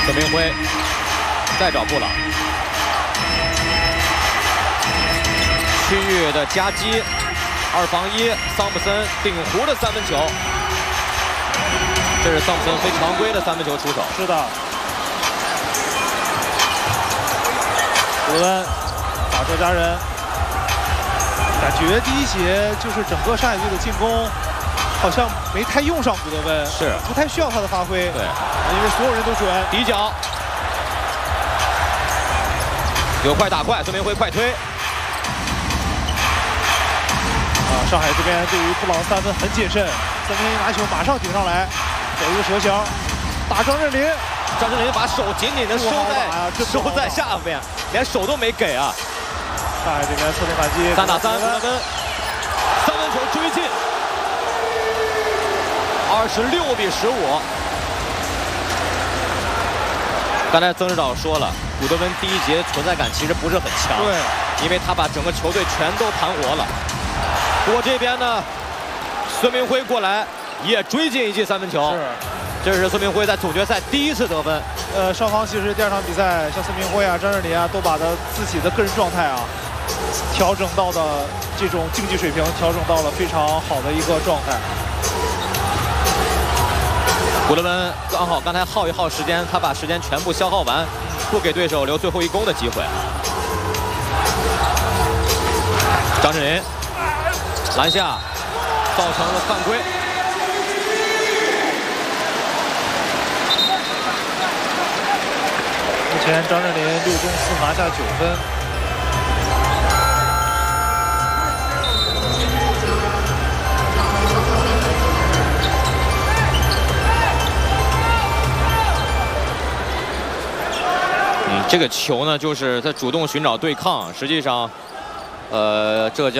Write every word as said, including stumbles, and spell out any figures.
孙明辉再找布朗，区域的夹击，二防一，桑普森顶弧的三分球，这是桑普森非常规的三分球出手。 是的，古德温打周家人，感觉第一节就是整个上海队的进攻好像没太用上古德温， 是不太需要他的发挥。 对， 因为所有人都准。 底角。 有快打快，孙明辉快推。 啊，上海这边对于布朗三分很谨慎，三分拿球马上顶上来，走一个蛇形，打张镇麟， 张镇麟把手紧紧的收在、啊、收在下面，连手都没给啊！ 上海这边侧重反击， 三打三，古德温三分球追进，二十六比十五。刚才曾指导说了。 古德温第一节存在感其实不是很强， 对， 因为他把整个球队全都盘活了。不过这边呢，孙明辉过来也追进一记三分球， 是， 这是孙明辉在总决赛第一次得分。 呃，双方其实第二场比赛，像孙明辉啊、张镇麟啊，都把他自己的个人状态啊调整到的这种竞技水平，调整到了非常好的一个状态。 古德温刚好刚才耗一耗时间，他把时间全部消耗完。 不给对手留最后一攻的机会。张镇麟篮下造成了犯规。 目前张镇麟六中四拿下九分。 这个球呢，就是他主动寻找对抗，实际上，呃，这叫。